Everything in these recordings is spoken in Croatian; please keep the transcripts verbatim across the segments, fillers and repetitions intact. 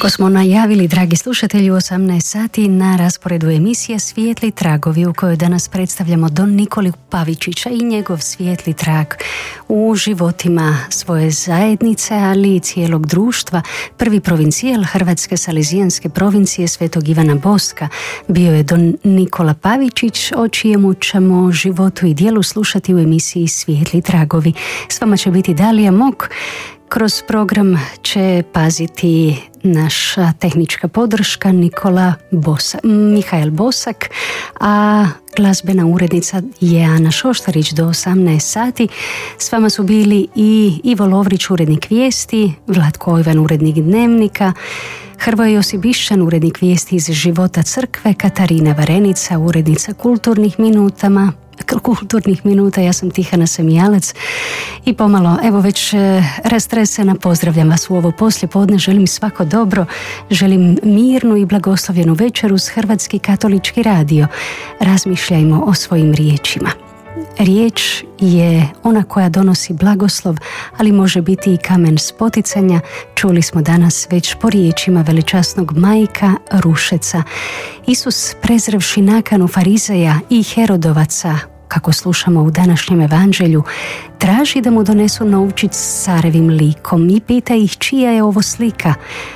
Kako smo najavili, dragi slušatelji, u osamnaest sati na rasporedu emisije Svijetli tragovi, u kojoj danas predstavljamo Don Nikolu Pavičića i njegov svijetli trag u životima svoje zajednice, ali i cijelog društva. Prvi provincijal Hrvatske salezijanske provincije Svetog Ivana Bostka bio je Don Nikola Pavičić, o čijemu ćemo životu i djelu slušati u emisiji Svijetli tragovi. S vama će biti Dalija Mok. Kroz program će paziti naša tehnička podrška Nikola Bosa, Mihael Bosak, a glazbena urednica je Ana Šoštarić do osamnaest sati. S vama su bili i Ivo Lovrić, urednik vijesti, Vlatko Ojvan, urednik dnevnika, Hrvoje Josibišćan, urednik vijesti iz života crkve, Katarina Varenica, urednica kulturnih minutama, kulturnih minuta, ja sam Tihana Semijalac i pomalo, evo već rastresena, pozdravljam vas u ovo poslijepodne, želim svako dobro, želim mirnu i blagoslovljenu večer uz Hrvatski katolički radio. Razmišljajmo o svojim riječima. Riječ je ona koja donosi blagoslov, ali može biti i kamen spoticanja. Čuli smo danas već po riječima veličasnog majka Rušeca. Isus, prezrevši nakanu farizeja i Herodovaca, kako slušamo u današnjem evanđelju, traži da mu donesu novčić s carevim likom i pita ih čija je ovo slika.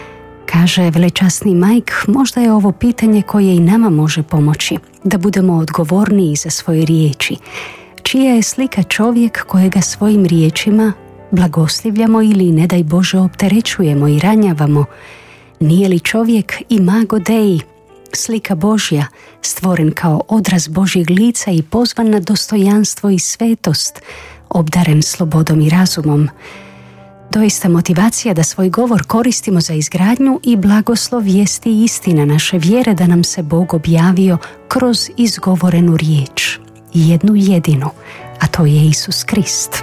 Kaže velečasni majk, možda je ovo pitanje koje i nama može pomoći, da budemo odgovorniji za svoje riječi. Čija je slika čovjek kojega svojim riječima blagoslivljamo ili, ne daj Bože, opterećujemo i ranjavamo? Nije li čovjek imago Dei, slika Božja, stvoren kao odraz Božjeg lica i pozvan na dostojanstvo i svetost, obdaren slobodom i razumom? Doista motivacija da svoj govor koristimo za izgradnju i blagoslov jest i istina naše vjere da nam se Bog objavio kroz izgovorenu riječ, jednu jedinu, a to je Isus Krist.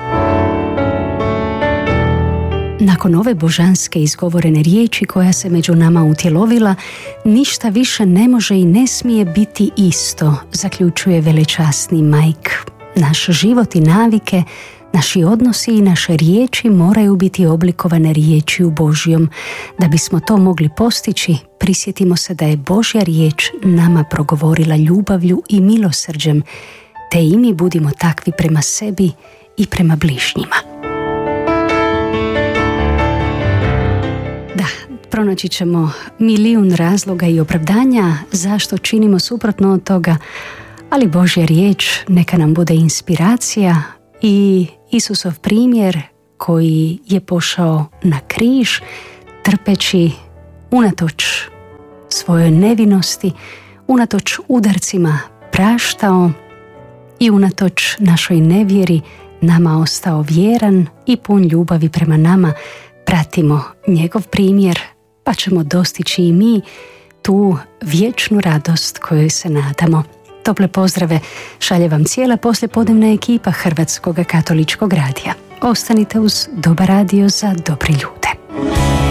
Nakon ove božanske izgovorene riječi koja se među nama utjelovila, ništa više ne može i ne smije biti isto, zaključuje velečasni majk. Naš život i navike, naši odnosi i naše riječi moraju biti oblikovane riječju Božjom. Da bismo to mogli postići, prisjetimo se da je Božja riječ nama progovorila ljubavlju i milosrđem, te i mi budimo takvi prema sebi i prema bližnjima. Da, pronaći ćemo milijun razloga i opravdanja zašto činimo suprotno od toga, ali Božja riječ neka nam bude inspiracija i Isusov primjer koji je pošao na križ, trpeći unatoč svojoj nevinosti, unatoč udarcima praštao i unatoč našoj nevjeri nama ostao vjeran i pun ljubavi prema nama. Pratimo njegov primjer, pa ćemo dostići i mi tu vječnu radost kojoj se nadamo. Tople pozdrave šalje vam cijela poslijepodnevna ekipa Hrvatskog katoličkog radija. Ostanite uz Dobar radio za dobri ljudi.